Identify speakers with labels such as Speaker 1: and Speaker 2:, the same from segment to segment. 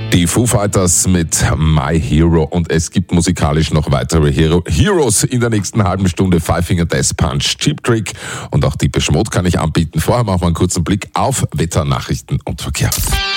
Speaker 1: Die Foo Fighters mit My Hero und es gibt musikalisch noch weitere Heroes in der nächsten halben Stunde. Five Finger Death Punch, Cheap Trick und auch Depeche Mode kann ich anbieten. Vorher machen wir einen kurzen Blick auf Wetter, Nachrichten und Verkehr.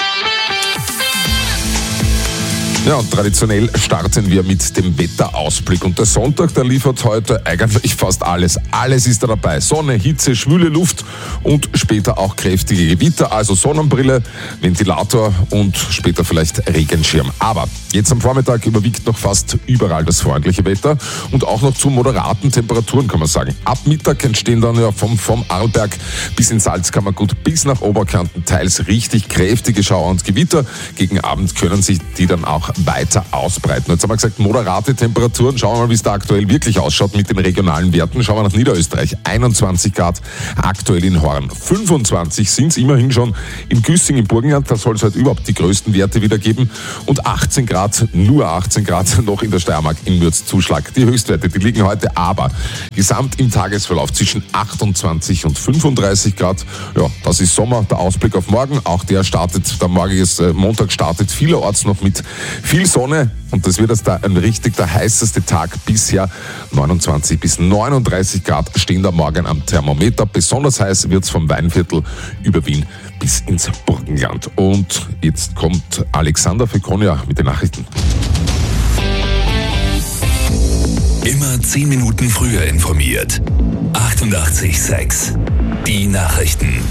Speaker 1: Ja, und traditionell starten wir mit dem Wetterausblick. Und der Sonntag, der liefert heute eigentlich fast alles. Alles ist da dabei. Sonne, Hitze, schwüle Luft und später auch kräftige Gewitter. Also Sonnenbrille, Ventilator und später vielleicht Regenschirm. Aber jetzt am Vormittag überwiegt noch fast überall das freundliche Wetter und auch noch zu moderaten Temperaturen, kann man sagen. Ab Mittag entstehen dann ja vom Arlberg bis in Salzkammergut bis nach Oberkärnten teils richtig kräftige Schauer und Gewitter. Gegen Abend können sich die dann auch weiter ausbreiten. Jetzt haben wir gesagt, moderate Temperaturen. Schauen wir mal, wie es da aktuell wirklich ausschaut mit den regionalen Werten. Schauen wir nach Niederösterreich. 21 Grad aktuell in Horn. 25 sind es immerhin schon in Güssing im Burgenland. Da soll es halt überhaupt die größten Werte wieder geben. Und 18 Grad, nur 18 Grad noch in der Steiermark in Mürzzuschlag. Die Höchstwerte, die liegen heute aber gesamt im Tagesverlauf zwischen 28 und 35 Grad. Ja, das ist Sommer. Der Ausblick auf morgen. Auch der morgige Montag startet vielerorts noch mit viel Sonne und das wird jetzt der heißeste Tag bisher. 29 bis 39 Grad stehen da morgen am Thermometer. Besonders heiß wird es vom Weinviertel über Wien bis ins Burgenland. Und jetzt kommt Alexander Fekonia mit den Nachrichten.
Speaker 2: Immer 10 Minuten früher informiert. 88,6. Die Nachrichten.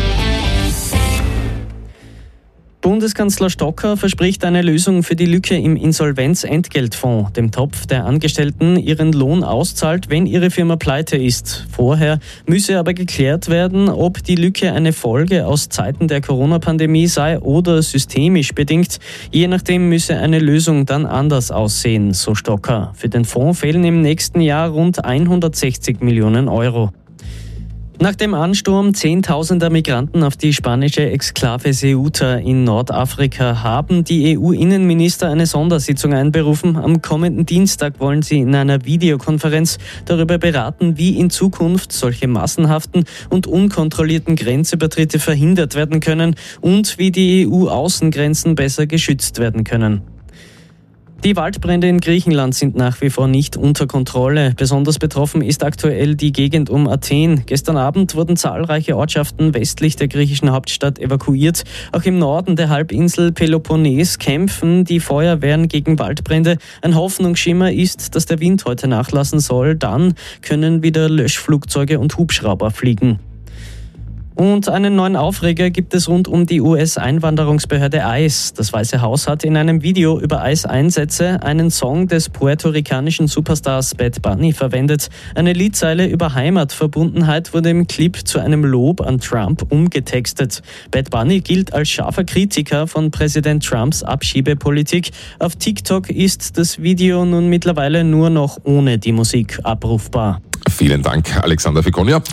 Speaker 3: Bundeskanzler Stocker verspricht eine Lösung für die Lücke im Insolvenzentgeltfonds, dem Topf, der Angestellten ihren Lohn auszahlt, wenn ihre Firma pleite ist. Vorher müsse aber geklärt werden, ob die Lücke eine Folge aus Zeiten der Corona-Pandemie sei oder systemisch bedingt. Je nachdem müsse eine Lösung dann anders aussehen, so Stocker. Für den Fonds fehlen im nächsten Jahr rund 160 Millionen Euro. Nach dem Ansturm zehntausender Migranten auf die spanische Exklave Ceuta in Nordafrika haben die EU-Innenminister eine Sondersitzung einberufen. Am kommenden Dienstag wollen sie in einer Videokonferenz darüber beraten, wie in Zukunft solche massenhaften und unkontrollierten Grenzübertritte verhindert werden können und wie die EU-Außengrenzen besser geschützt werden können. Die Waldbrände in Griechenland sind nach wie vor nicht unter Kontrolle. Besonders betroffen ist aktuell die Gegend um Athen. Gestern Abend wurden zahlreiche Ortschaften westlich der griechischen Hauptstadt evakuiert. Auch im Norden der Halbinsel Peloponnes kämpfen die Feuerwehren gegen Waldbrände. Ein Hoffnungsschimmer ist, dass der Wind heute nachlassen soll. Dann können wieder Löschflugzeuge und Hubschrauber fliegen. Und einen neuen Aufreger gibt es rund um die US-Einwanderungsbehörde ICE. Das Weiße Haus hat in einem Video über ICE-Einsätze einen Song des puerto-ricanischen Superstars Bad Bunny verwendet. Eine Liedzeile über Heimatverbundenheit wurde im Clip zu einem Lob an Trump umgetextet. Bad Bunny gilt als scharfer Kritiker von Präsident Trumps Abschiebepolitik. Auf TikTok ist das Video nun mittlerweile nur noch ohne die Musik abrufbar.
Speaker 1: Vielen Dank, Alexander Fekonia.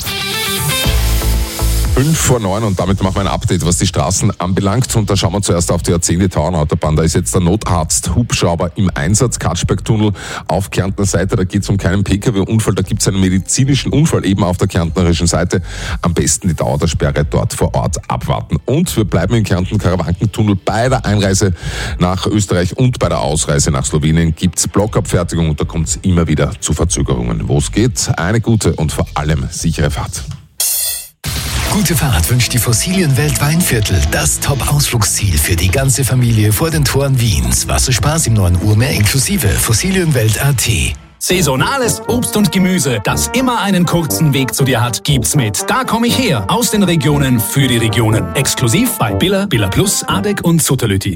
Speaker 1: 5:09 und damit machen wir ein Update, was die Straßen anbelangt. Und da schauen wir zuerst auf die A10-Tauernautobahn. Da ist jetzt der Notarzt-Hubschrauber im Einsatz. Katschberg-Tunnel auf Kärntner Seite. Da geht es um keinen Pkw-Unfall. Da gibt es einen medizinischen Unfall eben auf der kärntnerischen Seite. Am besten die Dauer der Sperre dort vor Ort abwarten. Und wir bleiben in Kärnten. Karawankentunnel bei der Einreise nach Österreich und bei der Ausreise nach Slowenien gibt es Blockabfertigung und da kommt es immer wieder zu Verzögerungen. Wo es geht, eine gute und vor allem sichere Fahrt.
Speaker 2: Gute Fahrt wünscht die Fossilienwelt Weinviertel, das Top-Ausflugsziel für die ganze Familie vor den Toren Wiens. Wasserspaß im 9 Uhr mehr inklusive Fossilienwelt.at.
Speaker 4: Saisonales Obst und Gemüse, das immer einen kurzen Weg zu dir hat, gibt's mit Da komm ich her, aus den Regionen für die Regionen. Exklusiv bei Billa, Billa Plus, Adek und Sutterlütti.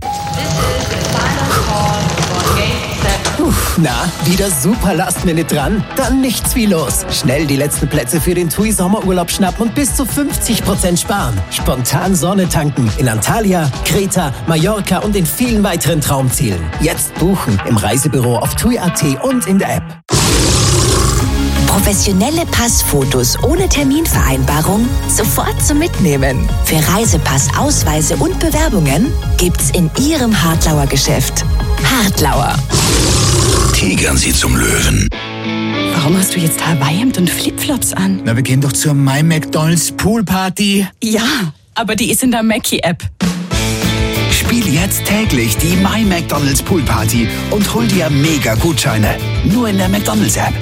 Speaker 5: Na, wieder super Last-Minute dran? Dann nichts wie los. Schnell die letzten Plätze für den TUI Sommerurlaub schnappen und bis zu 50% sparen. Spontan Sonne tanken in Antalya, Kreta, Mallorca und in vielen weiteren Traumzielen. Jetzt buchen im Reisebüro auf TUI.at und in der App.
Speaker 6: Professionelle Passfotos ohne Terminvereinbarung sofort zum Mitnehmen. Für Reisepass, Ausweise und Bewerbungen gibt's in Ihrem Hartlauer Geschäft. Hartlauer.
Speaker 2: Tigern Sie zum Löwen.
Speaker 7: Warum hast du jetzt Hawaii-Hemd und Flipflops an?
Speaker 8: Na, wir gehen doch zur My McDonald's Poolparty.
Speaker 7: Ja, aber die ist in der Mackie-App.
Speaker 2: Spiel
Speaker 8: jetzt täglich die My McDonald's Pool Party und hol dir mega Gutscheine. Nur in der McDonald's App.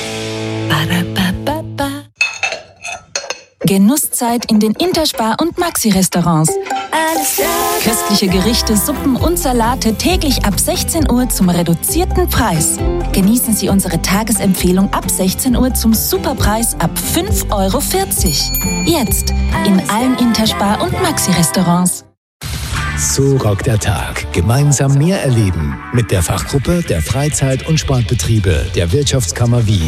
Speaker 7: Genusszeit in den Interspar- und Maxi-Restaurants. Köstliche Gerichte, Suppen und Salate täglich ab 16 Uhr zum reduzierten Preis. Genießen Sie unsere Tagesempfehlung ab 16 Uhr zum Superpreis ab 5,40 €. Jetzt in allen Interspar- und Maxi-Restaurants.
Speaker 2: So rockt der Tag. Gemeinsam mehr erleben mit der Fachgruppe der Freizeit- und Sportbetriebe der Wirtschaftskammer Wien.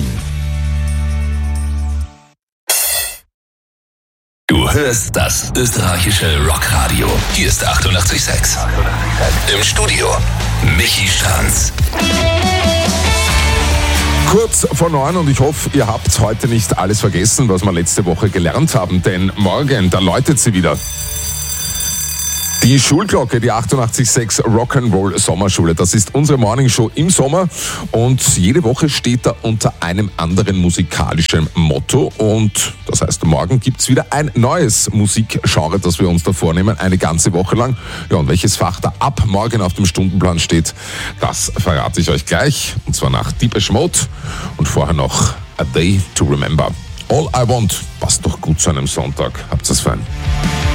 Speaker 9: Du hörst das österreichische Rockradio. Hier ist 88,6. Im Studio Michi Stranz.
Speaker 1: Kurz vor 9 und ich hoffe, ihr habt heute nicht alles vergessen, was wir letzte Woche gelernt haben, denn morgen, da läutet sie wieder. Die Schulglocke, die 88,6 Rock'n'Roll Sommerschule, das ist unsere Morningshow im Sommer und jede Woche steht da unter einem anderen musikalischen Motto und das heißt, morgen gibt's wieder ein neues Musikgenre, das wir uns da vornehmen, eine ganze Woche lang. Ja, und welches Fach da ab morgen auf dem Stundenplan steht, das verrate ich euch gleich und zwar nach Depeche Mode und vorher noch A Day to Remember. All I Want passt doch gut zu einem Sonntag. Habt's das fein.